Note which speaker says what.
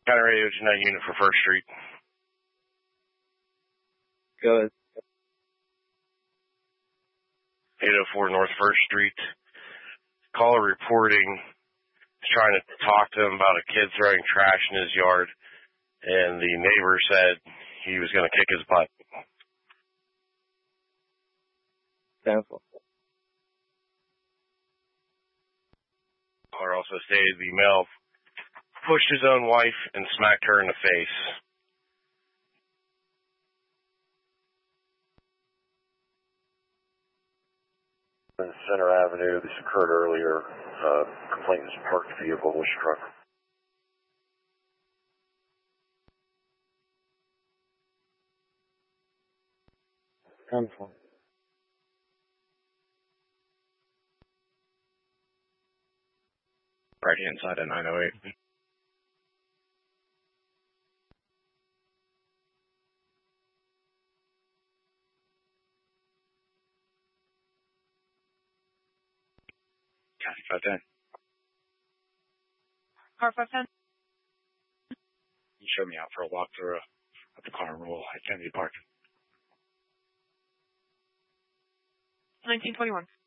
Speaker 1: County Radio 29 unit for 1st Street.
Speaker 2: Go ahead.
Speaker 1: 804 North 1st Street. Caller reporting is trying to talk to him about a kid throwing trash in his yard, and the neighbor said he was going to kick his butt.
Speaker 2: Cancel.
Speaker 1: Caller also stated the male pushed his own wife and smacked her in the face. In Center Avenue, this occurred earlier. Complainant's parked vehicle was struck.
Speaker 2: Cancel.
Speaker 1: Right hand side of 908. County 510.
Speaker 3: Car 510.
Speaker 1: You showed me out for a walkthrough at the car and roll at Kennedy Park.
Speaker 3: 1921.